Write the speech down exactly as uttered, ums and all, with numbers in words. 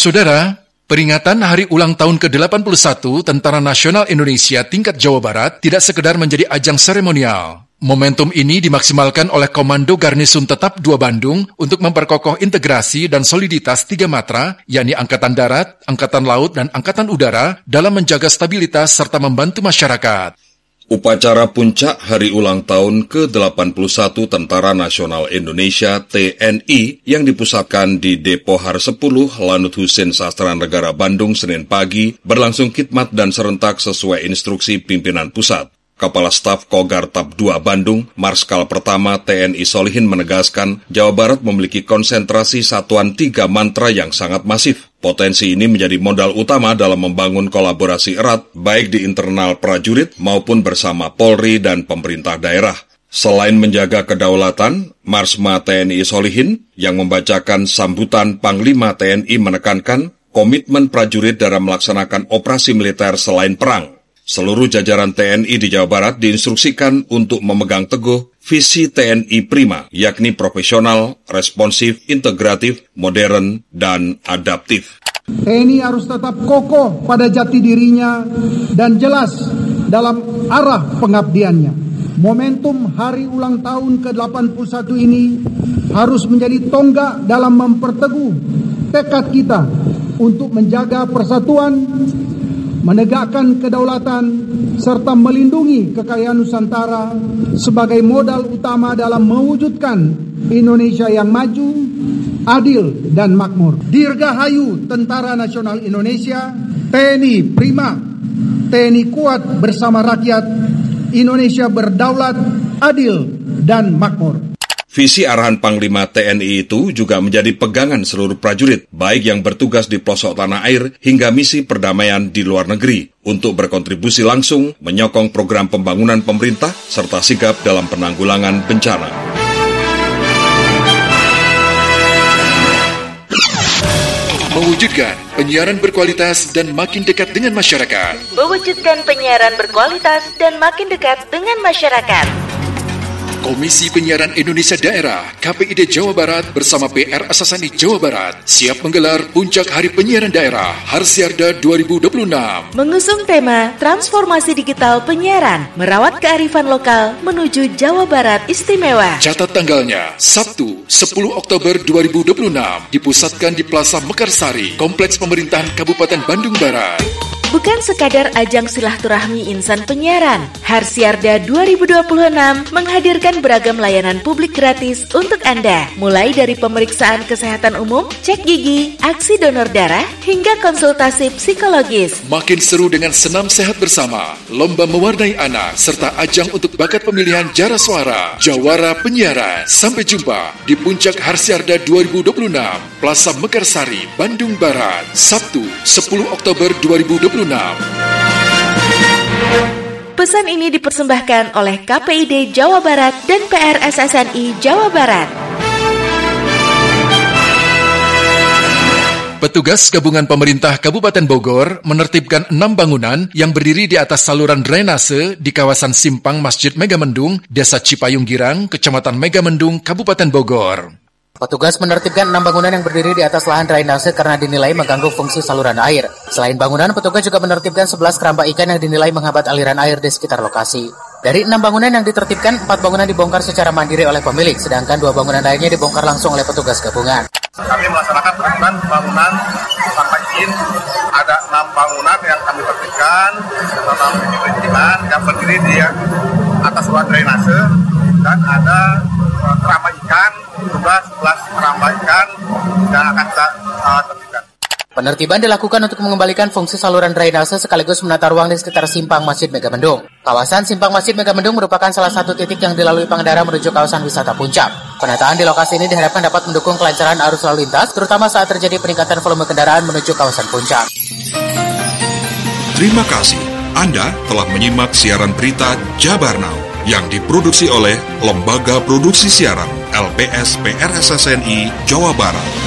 Saudara, peringatan Hari Ulang Tahun ke delapan puluh satu Tentara Nasional Indonesia tingkat Jawa Barat tidak sekedar menjadi ajang seremonial. Momentum ini dimaksimalkan oleh Komando Garnisun Tetap dua Bandung untuk memperkokoh integrasi dan soliditas tiga matra, yakni Angkatan Darat, Angkatan Laut, dan Angkatan Udara dalam menjaga stabilitas serta membantu masyarakat. Upacara puncak Hari Ulang Tahun ke delapan puluh satu Tentara Nasional Indonesia T N I yang dipusatkan di Depo Har sepuluh Lanut Husein Sastra Negara Bandung Senin pagi berlangsung khidmat dan serentak sesuai instruksi pimpinan pusat. Kepala Staf Kogartab dua Bandung, Marskal Pertama T N I Solihin menegaskan Jawa Barat memiliki konsentrasi satuan tiga mantra yang sangat masif. Potensi ini menjadi modal utama dalam membangun kolaborasi erat baik di internal prajurit maupun bersama Polri dan pemerintah daerah. Selain menjaga kedaulatan, Marsma T N I Solihin yang membacakan sambutan Panglima T N I menekankan komitmen prajurit dalam melaksanakan operasi militer selain perang. Seluruh jajaran T N I di Jawa Barat diinstruksikan untuk memegang teguh visi T N I prima, yakni profesional, responsif, integratif, modern, dan adaptif. T N I harus tetap kokoh pada jati dirinya dan jelas dalam arah pengabdiannya. Momentum Hari Ulang Tahun ke delapan puluh satu ini harus menjadi tonggak dalam memperteguh tekad kita untuk menjaga persatuan, menegakkan kedaulatan, serta melindungi kekayaan Nusantara sebagai modal utama dalam mewujudkan Indonesia yang maju, adil, dan makmur. Dirgahayu Tentara Nasional Indonesia, T N I prima, T N I kuat bersama rakyat, Indonesia berdaulat, adil, dan makmur. Visi arahan Panglima T N I itu juga menjadi pegangan seluruh prajurit, baik yang bertugas di pelosok tanah air hingga misi perdamaian di luar negeri, untuk berkontribusi langsung menyokong program pembangunan pemerintah serta sigap dalam penanggulangan bencana. Mewujudkan penyiaran berkualitas dan makin dekat dengan masyarakat. Mewujudkan penyiaran berkualitas dan makin dekat dengan masyarakat. Komisi Penyiaran Indonesia Daerah K P I D Jawa Barat bersama P R Asasani Jawa Barat siap menggelar Puncak Hari Penyiaran Daerah Harsiarda dua ribu dua puluh enam. Mengusung tema Transformasi Digital Penyiaran, Merawat Kearifan Lokal Menuju Jawa Barat Istimewa. Catat tanggalnya, Sabtu sepuluh Oktober dua ribu dua puluh enam, dipusatkan di Plaza Mekarsari, Kompleks Pemerintahan Kabupaten Bandung Barat. Bukan sekadar ajang silaturahmi insan penyiaran, Harsiarda dua ribu dua puluh enam menghadirkan beragam layanan publik gratis untuk Anda, mulai dari pemeriksaan kesehatan umum, cek gigi, aksi donor darah, hingga konsultasi psikologis. Makin seru dengan senam sehat bersama, lomba mewarnai anak, serta ajang untuk bakat pemilihan jara suara, jawara penyiaran. Sampai jumpa di Puncak Harsiarda dua ribu dua puluh enam, Plaza Mekarsari, Bandung Barat, Sabtu sepuluh Oktober dua ribu dua puluh enam. Pesan ini dipersembahkan oleh K P I D Jawa Barat dan P R S S N I Jawa Barat. Petugas Gabungan Pemerintah Kabupaten Bogor menertibkan enam bangunan yang berdiri di atas saluran drainase di kawasan Simpang Masjid Megamendung, Desa Cipayung Girang, Kecamatan Megamendung, Kabupaten Bogor. Petugas menertibkan enam bangunan yang berdiri di atas lahan drainase karena dinilai mengganggu fungsi saluran air. Selain bangunan, petugas juga menertibkan sebelas keramba ikan yang dinilai menghambat aliran air di sekitar lokasi. Dari enam bangunan yang ditertibkan, empat bangunan dibongkar secara mandiri oleh pemilik, sedangkan dua bangunan lainnya dibongkar langsung oleh petugas gabungan. Kami melaksanakan tertiban bangunan tanpa izin. Ada enam bangunan yang kami tertibkan, enam perizinan yang berdiri di atas luar drainase, dan ada keramba ikan, juga sebelas keramba ikan yang akan kita uh, tertibkan. Penertiban dilakukan untuk mengembalikan fungsi saluran drainase sekaligus menata ruang di sekitar Simpang Masjid Megamendung. Kawasan Simpang Masjid Megamendung merupakan salah satu titik yang dilalui pengendara menuju kawasan wisata Puncak. Penataan di lokasi ini diharapkan dapat mendukung kelancaran arus lalu lintas, terutama saat terjadi peningkatan volume kendaraan menuju kawasan Puncak. Terima kasih. Anda telah menyimak siaran berita Jabar Now yang diproduksi oleh Lembaga Produksi Siaran L P S P R S S N I Jawa Barat.